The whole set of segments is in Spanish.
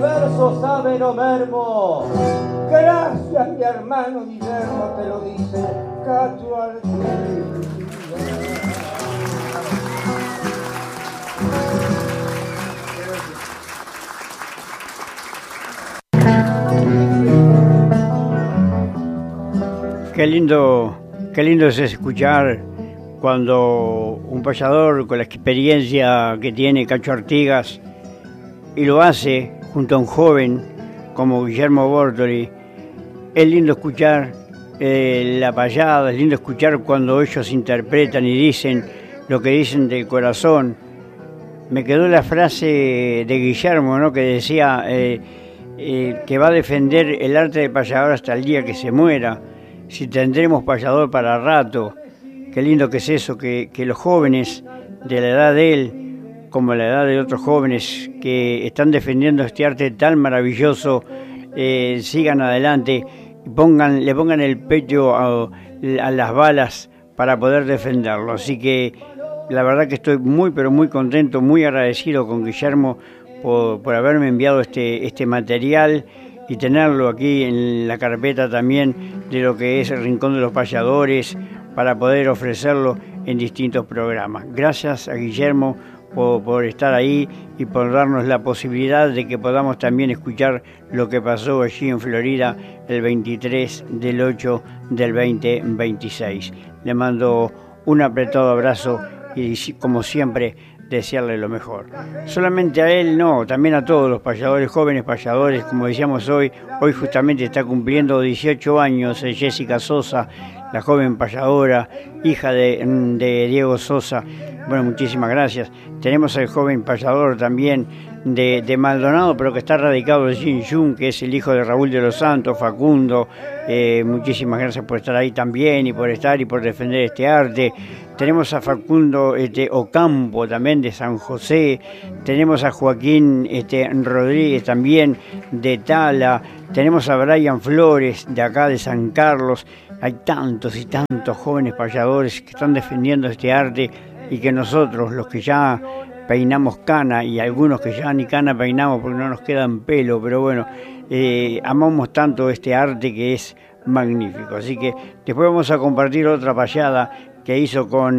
verso sabe no mermo. Gracias, mi hermano Guillermo, te lo dice Cacho Artigas. Qué lindo es escuchar cuando un payador con la experiencia que tiene Cacho Artigas y lo hace junto a un joven como Guillermo Bortoli. Es lindo escuchar la payada, es lindo escuchar cuando ellos interpretan y dicen lo que dicen del corazón. Me quedó la frase de Guillermo, ¿no?, que decía que va a defender el arte del payador hasta el día que se muera. Si tendremos payador para rato. Qué lindo que es eso, que los jóvenes de la edad de él, como la edad de otros jóvenes que están defendiendo este arte tan maravilloso, sigan adelante y le pongan el pecho a las balas para poder defenderlo. Así que la verdad que estoy muy, pero muy contento, muy agradecido con Guillermo por haberme enviado este material y tenerlo aquí en la carpeta también de lo que es el Rincón de los Payadores para poder ofrecerlo en distintos programas. Gracias a Guillermo por estar ahí y por darnos la posibilidad de que podamos también escuchar lo que pasó allí en Florida el 23 del 8 del 2026. Le mando un apretado abrazo y, como siempre, desearle lo mejor. Solamente a él no, también a todos los payadores, jóvenes payadores, como decíamos hoy justamente está cumpliendo 18 años Jessica Sosa, la joven payadora, hija de Diego Sosa. Bueno, muchísimas gracias. Tenemos al joven payador también de Maldonado, pero que está radicado en Xinjiang, que es el hijo de Raúl de los Santos, Facundo. Muchísimas gracias por estar ahí también y por estar y por defender este arte. Tenemos a Facundo Ocampo también de San José, tenemos a Joaquín Rodríguez también de Tala, tenemos a Brian Flores de acá de San Carlos. Hay tantos y tantos jóvenes payadores que están defendiendo este arte y que nosotros, los que ya peinamos cana y algunos que ya ni cana peinamos porque no nos quedan pelo, pero bueno, amamos tanto este arte que es magnífico. Así que después vamos a compartir otra payada que hizo con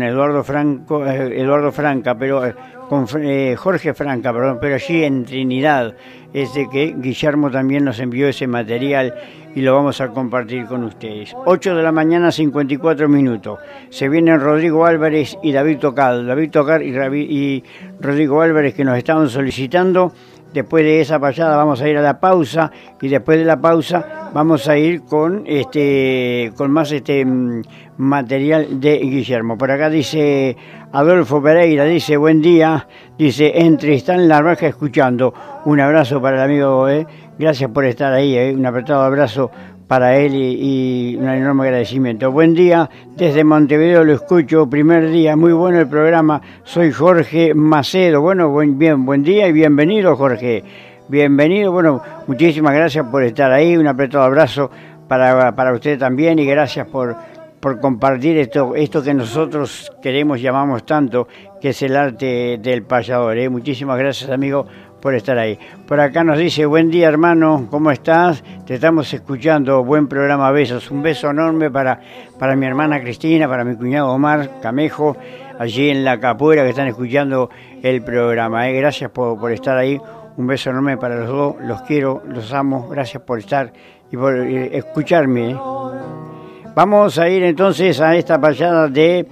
Jorge Franca, pero allí en Trinidad, que Guillermo también nos envió ese material y lo vamos a compartir con ustedes. 8 de la mañana, 54 minutos. Se vienen Rodrigo Álvarez y David Tocar y Rodrigo Álvarez, que nos estaban solicitando. Después de esa payada vamos a ir a la pausa y después de la pausa vamos a ir con más material de Guillermo. Por acá dice Adolfo Pereira, dice buen día, dice entre están la raja escuchando. Un abrazo para el amigo, gracias por estar ahí, un apretado abrazo para él y un enorme agradecimiento. Buen día, desde Montevideo lo escucho, primer día, muy bueno el programa, soy Jorge Macedo. Bueno, buen día y bienvenido, Jorge, bienvenido. Bueno, muchísimas gracias por estar ahí, un apretado abrazo para usted también y gracias por compartir esto que nosotros queremos y amamos tanto, que es el arte del payador. Muchísimas gracias, amigo, por estar ahí. Por acá nos dice, buen día, hermano, ¿cómo estás? Te estamos escuchando, buen programa, besos. Un beso enorme para mi hermana Cristina, para mi cuñado Omar Camejo, allí en La Capuera, que están escuchando el programa. Gracias por estar ahí. Un beso enorme para los dos, los quiero, los amo, gracias por estar y por escucharme. Vamos a ir entonces a esta payada de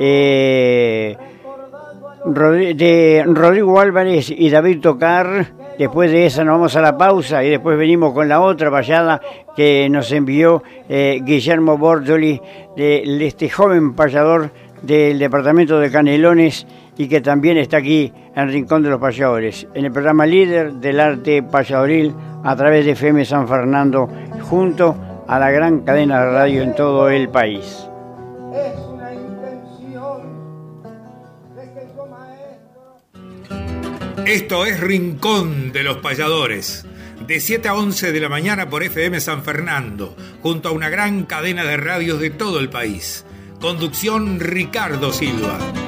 Rodrigo Álvarez y David Tocar. Después de esa nos vamos a la pausa y después venimos con la otra payada que nos envió Guillermo Bortoli, de este joven payador del departamento de Canelones y que también está aquí en Rincón de los Payadores, en el programa líder del arte payadoril a través de FM San Fernando, junto a la gran cadena de radio en todo el país. Es una intención de que yo, maestro. Esto es Rincón de los Payadores, de 7 a 11 de la mañana por FM San Fernando, junto a una gran cadena de radios de todo el país. Conducción Ricardo Silva.